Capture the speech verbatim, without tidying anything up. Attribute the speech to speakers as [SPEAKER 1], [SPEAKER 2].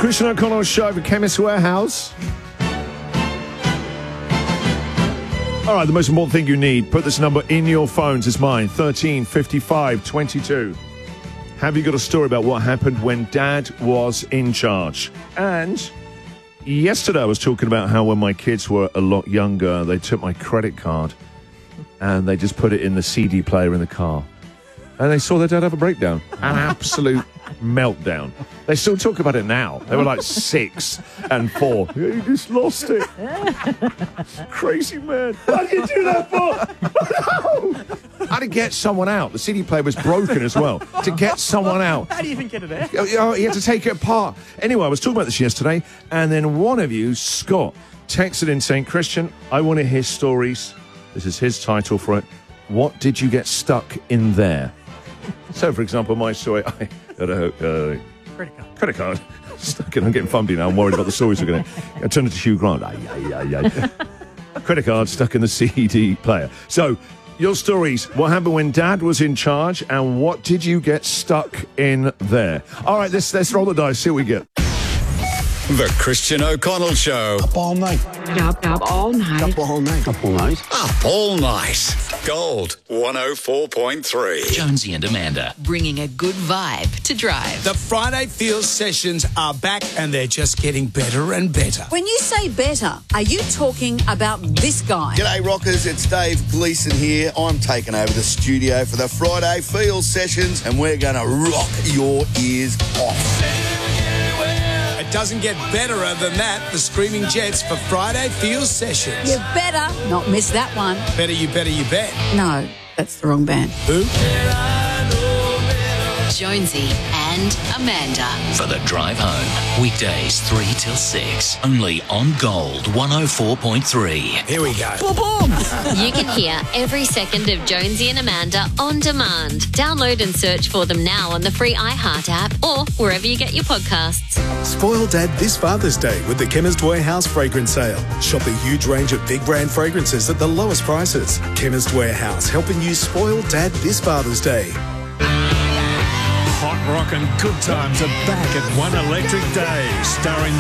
[SPEAKER 1] Christian O'Connell Show for Chemist Warehouse. All right, the most important thing you need, put this number in your phones. It's mine, thirteen fifty-five twenty-two. Have you got a story about what happened when Dad was in charge? And yesterday I was talking about how when my kids were a lot younger, they took my credit card and they just put it in the C D player in the car. And they saw their dad have a breakdown, an absolute meltdown. They still talk about it now. They were like six and four. You just lost it. Crazy man. What did you do that for? No! I had to get someone out. The C D player was broken as well. To get someone out.
[SPEAKER 2] How do you even get it out?
[SPEAKER 1] You know, you had to take it apart. Anyway, I was talking about this yesterday, and then one of you, Scott, texted in saying, Christian, I want to hear stories. This is his title for it. What did you get stuck in there? So, for example, my story, I had a uh,
[SPEAKER 2] Credit card.
[SPEAKER 1] credit card stuck in. I'm getting fumbly now. I'm worried about the stories we're going to. I turned it to Hugh Grant. Ay, ay, ay, ay. Credit card stuck in the C D player. So, your stories. What happened when Dad was in charge, and what did you get stuck in there? All right, let's let's roll the dice. See what we get.
[SPEAKER 3] The Christian O'Connell Show.
[SPEAKER 4] Up all night.
[SPEAKER 5] Up, up all night.
[SPEAKER 4] Up all night. Up all night.
[SPEAKER 3] Up all night. Gold one oh four point three.
[SPEAKER 6] Jonesy and Amanda.
[SPEAKER 5] Bringing a good vibe to drive.
[SPEAKER 7] The Friday Field sessions are back and they're just getting better and better.
[SPEAKER 8] When you say better, are you talking about this guy?
[SPEAKER 9] G'day Rockers, it's Dave Gleeson here. I'm taking over the studio for the Friday Field sessions and we're going to rock your ears off.
[SPEAKER 7] It doesn't get betterer than that. The Screaming Jets for Friday Field sessions.
[SPEAKER 8] You better not miss that one.
[SPEAKER 7] Better you better you bet.
[SPEAKER 8] No, that's the wrong band.
[SPEAKER 7] Who?
[SPEAKER 5] Jonesy and Amanda.
[SPEAKER 6] For the drive home. Weekdays three till six. Only on Gold one oh four point three.
[SPEAKER 7] Here we go.
[SPEAKER 8] Boom, boom.
[SPEAKER 10] You can hear every second of Jonesy and Amanda on demand. Download and search for them now on the free iHeart app or wherever you get your podcasts.
[SPEAKER 11] Spoil Dad this Father's Day with the Chemist Warehouse fragrance sale. Shop a huge range of big brand fragrances at the lowest prices. Chemist Warehouse, helping you spoil Dad this Father's Day.
[SPEAKER 12] Hot rock and good times are back at One Electric Day, starring